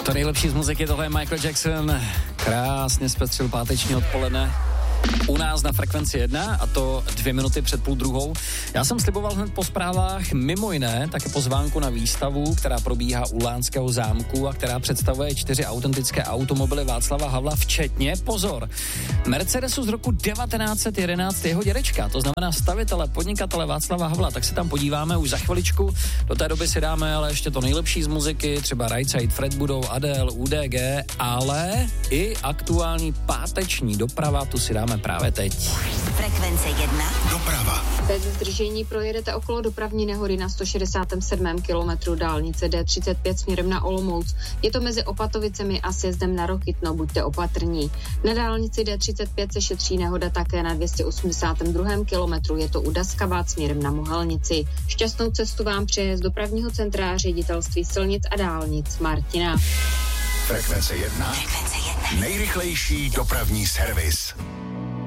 To nejlepší z muziky, tohle je Michael Jackson. Krásně zpestřil páteční odpoledne u nás na Frekvenci 1, a to 2 minuty před 12:30. Já jsem sliboval hned po zprávách mimo jiné také pozvánku na výstavu, která probíhá u Lánského zámku a která představuje 4 autentické automobily Václava Havla, včetně, pozor, Mercedesu z roku 1911 jeho dědečka, to znamená stavitele, podnikatele Václava Havla. Tak se tam podíváme už za chviličku. Do té doby si dáme ale ještě to nejlepší z muziky, třeba Right Side, Fred Budou, Adele, UDG, ale i aktuální páteční doprava, tu si dáme právě teď. Frekvence 1. Doprava. Bez zdržení projedete okolo dopravní nehody na 167. kilometru dálnice D35 směrem na Olomouc. Je to mezi Opatovicemi a sjezdem na Rokytno, buďte opatrní. Na dálnici D35 se šetří nehoda také na 282. kilometru, je to u Daskavát směrem na Mohelnici. Šťastnou cestu vám přeje z dopravního centra Ředitelství silnic a dálnic Martina. Frekvence 1. Nejrychlejší dopravní servis.